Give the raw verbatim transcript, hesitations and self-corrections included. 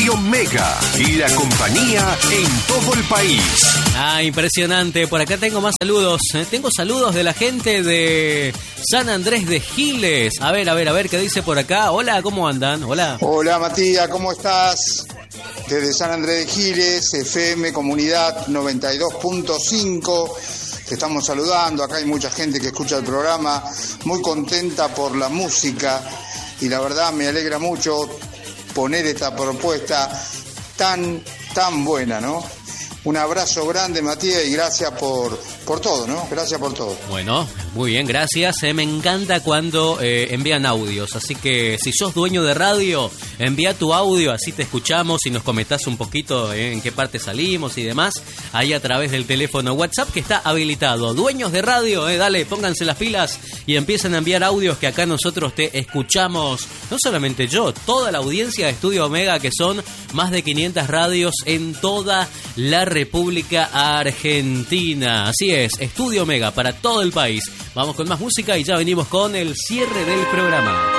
Estudio Mega y la compañía en todo el país. Ah, impresionante. Por acá tengo más saludos. ¿eh? Tengo saludos de la gente de San Andrés de Giles. A ver, a ver, a ver, ¿qué dice por acá? Hola, ¿cómo andan? Hola. Hola, Matías, ¿cómo estás? Desde San Andrés de Giles, F M Comunidad noventa y dos punto cinco. Te estamos saludando. Acá hay mucha gente que escucha el programa, muy contenta por la música. Y la verdad me alegra mucho poner esta propuesta tan, tan buena, ¿no? Un abrazo grande, Matías, y gracias por, por todo, ¿no? Gracias por todo. Bueno, muy bien, gracias. Eh, me encanta cuando eh, envían audios. Así que si sos dueño de radio, envía tu audio, así te escuchamos y nos comentás un poquito eh, en qué parte salimos y demás. Ahí a través del teléfono WhatsApp que está habilitado. Dueños de radio, eh, dale, pónganse las pilas y empiecen a enviar audios que acá nosotros te escuchamos. No solamente yo, toda la audiencia de Estudio Omega, que son más de quinientas radios en toda la República Argentina. Así es, Estudio Omega para todo el país. Vamos con más música y ya venimos con el cierre del programa.